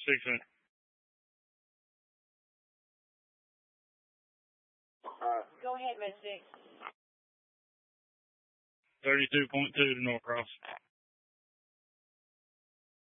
6 minutes. Go ahead, Mystic. 32.2 to Norcross.